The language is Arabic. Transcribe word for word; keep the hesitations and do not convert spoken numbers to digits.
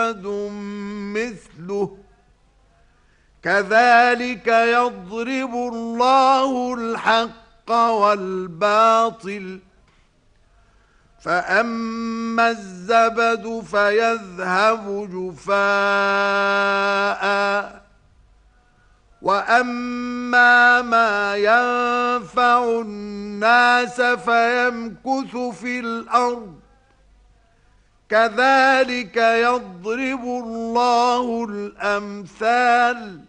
محمد مثله كذلك يضرب الله الحق والباطل فأما الزبد فيذهب جفاء وأما ما ينفع الناس فيمكث في الأرض كذلك يضرب الله الأمثال